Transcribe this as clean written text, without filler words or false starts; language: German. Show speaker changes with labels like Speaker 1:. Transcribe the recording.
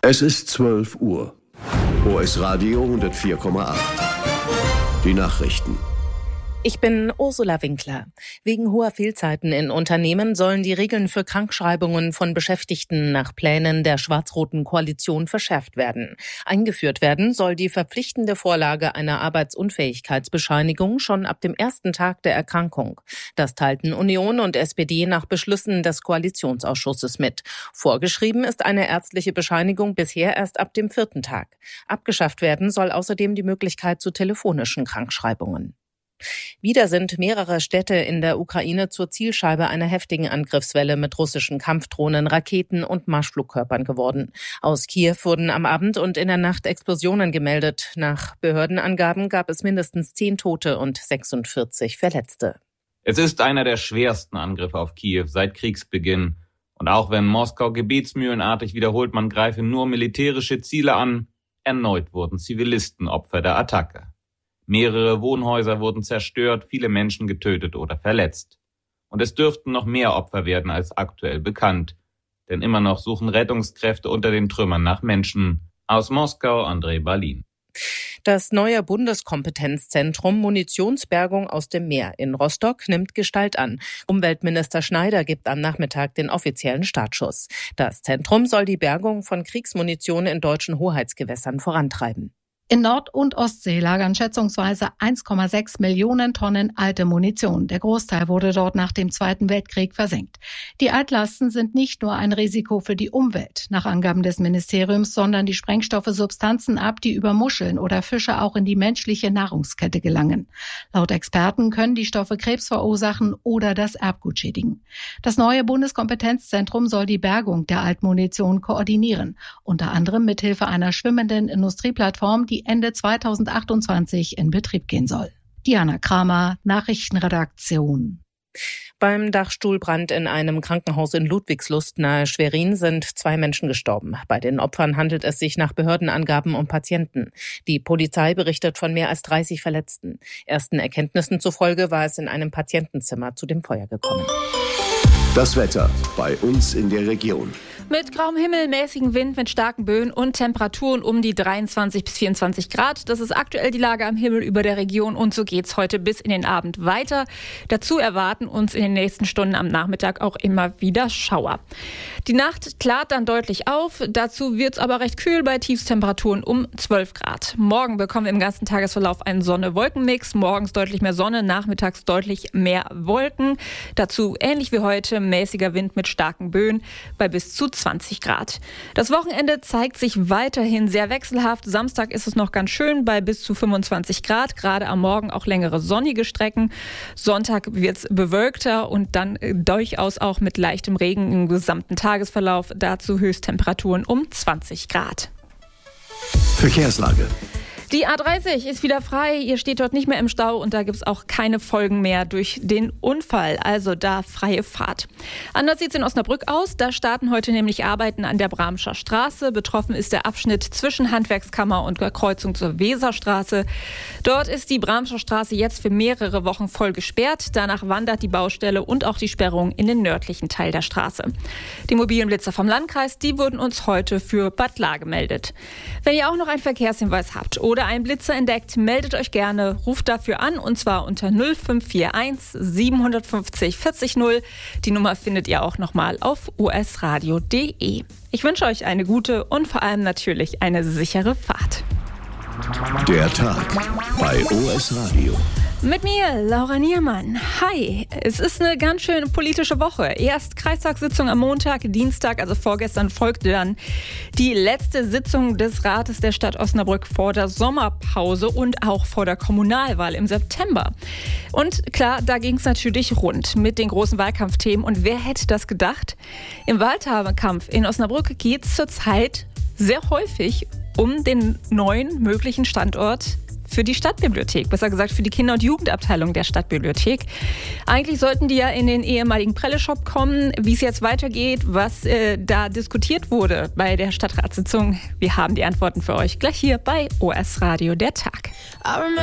Speaker 1: Es ist 12 Uhr. OS Radio 104,8. Die Nachrichten.
Speaker 2: Ich bin Ursula Winkler. Wegen hoher Fehlzeiten in Unternehmen sollen die Regeln für Krankschreibungen von Beschäftigten nach Plänen der schwarz-roten Koalition verschärft werden. Eingeführt werden soll die verpflichtende Vorlage einer Arbeitsunfähigkeitsbescheinigung schon ab dem ersten Tag der Erkrankung. Das teilten Union und SPD nach Beschlüssen des Koalitionsausschusses mit. Vorgeschrieben ist eine ärztliche Bescheinigung bisher erst ab dem 4. Tag. Abgeschafft werden soll außerdem die Möglichkeit zu telefonischen Krankschreibungen. Wieder sind mehrere Städte in der Ukraine zur Zielscheibe einer heftigen Angriffswelle mit russischen Kampfdrohnen, Raketen und Marschflugkörpern geworden. Aus Kiew wurden am Abend und in der Nacht Explosionen gemeldet. Nach Behördenangaben gab es mindestens 10 Tote und 46 Verletzte.
Speaker 3: Es ist einer der schwersten Angriffe auf Kiew seit Kriegsbeginn. Und auch wenn Moskau gebetsmühlenartig wiederholt, man greife nur militärische Ziele an, erneut wurden Zivilisten Opfer der Attacke. Mehrere Wohnhäuser wurden zerstört, viele Menschen getötet oder verletzt. Und es dürften noch mehr Opfer werden als aktuell bekannt. Denn immer noch suchen Rettungskräfte unter den Trümmern nach Menschen. Aus Moskau, André Balin.
Speaker 2: Das neue Bundeskompetenzzentrum Munitionsbergung aus dem Meer in Rostock nimmt Gestalt an. Umweltminister Schneider gibt am Nachmittag den offiziellen Startschuss. Das Zentrum soll die Bergung von Kriegsmunition in deutschen Hoheitsgewässern vorantreiben.
Speaker 4: In Nord- und Ostsee lagern schätzungsweise 1,6 Millionen Tonnen alte Munition. Der Großteil wurde dort nach dem Zweiten Weltkrieg versenkt. Die Altlasten sind nicht nur ein Risiko für die Umwelt, nach Angaben des Ministeriums, sondern die Sprengstoffe Substanzen ab, die über Muscheln oder Fische auch in die menschliche Nahrungskette gelangen. Laut Experten können die Stoffe Krebs verursachen oder das Erbgut schädigen. Das neue Bundeskompetenzzentrum soll die Bergung der Altmunition koordinieren, unter anderem mithilfe einer schwimmenden Industrieplattform, die Ende 2028 in Betrieb gehen soll. Diana Kramer, Nachrichtenredaktion.
Speaker 2: Beim Dachstuhlbrand in einem Krankenhaus in Ludwigslust nahe Schwerin sind 2 Menschen gestorben. Bei den Opfern handelt es sich nach Behördenangaben um Patienten. Die Polizei berichtet von mehr als 30 Verletzten. Ersten Erkenntnissen zufolge war es in einem Patientenzimmer zu dem Feuer gekommen.
Speaker 1: Das Wetter bei uns in der Region.
Speaker 5: Mit grauem Himmel, mäßigem Wind mit starken Böen und Temperaturen um die 23 bis 24 Grad. Das ist aktuell die Lage am Himmel über der Region und so geht's heute bis in den Abend weiter. Dazu erwarten uns in den nächsten Stunden am Nachmittag auch immer wieder Schauer. Die Nacht klart dann deutlich auf. Dazu wird's aber recht kühl bei Tiefstemperaturen um 12 Grad. Morgen bekommen wir im ganzen Tagesverlauf einen Sonne-Wolken-Mix. Morgens deutlich mehr Sonne, nachmittags deutlich mehr Wolken. Dazu ähnlich wie heute mäßiger Wind mit starken Böen bei bis zu 20 Grad. Das Wochenende zeigt sich weiterhin sehr wechselhaft. Samstag ist es noch ganz schön bei bis zu 25 Grad. Gerade am Morgen auch längere sonnige Strecken. Sonntag wird es bewölkter und dann durchaus auch mit leichtem Regen im gesamten Tagesverlauf. Dazu Höchsttemperaturen um 20 Grad.
Speaker 1: Verkehrslage.
Speaker 5: Die A30 ist wieder frei, ihr steht dort nicht mehr im Stau und da gibt es auch keine Folgen mehr durch den Unfall, also da freie Fahrt. Anders sieht es in Osnabrück aus, da starten heute nämlich Arbeiten an der Bramscher Straße. Betroffen ist der Abschnitt zwischen Handwerkskammer und der Kreuzung zur Weserstraße. Dort ist die Bramscher Straße jetzt für mehrere Wochen voll gesperrt. Danach wandert die Baustelle und auch die Sperrung in den nördlichen Teil der Straße. Die mobilen Blitzer vom Landkreis, die wurden uns heute für Bad Lahr gemeldet. Wenn ihr auch noch einen Verkehrshinweis habt oder einen Blitzer entdeckt, meldet euch gerne, ruft dafür an und zwar unter 0541 750 40 0. Die Nummer findet ihr auch nochmal auf osradio.de. Ich wünsche euch eine gute und vor allem natürlich eine sichere Fahrt.
Speaker 1: Der Tag bei OS Radio.
Speaker 5: Mit mir, Laura Niermann. Hi, es ist eine ganz schön politische Woche. Erst Kreistagssitzung am Montag, Dienstag, also vorgestern, folgte dann die letzte Sitzung des Rates der Stadt Osnabrück vor der Sommerpause und auch vor der Kommunalwahl im September. Und klar, da ging es natürlich rund mit den großen Wahlkampfthemen. Und wer hätte das gedacht? Im Wahlkampf in Osnabrück geht es zurzeit sehr häufig um den neuen möglichen Standort für die Stadtbibliothek, besser gesagt für die Kinder- und Jugendabteilung der Stadtbibliothek. Eigentlich sollten die ja in den ehemaligen Prelle-Shop kommen. Wie es jetzt weitergeht, was da diskutiert wurde bei der Stadtratssitzung, wir haben die Antworten für euch gleich hier bei OS Radio der Tag.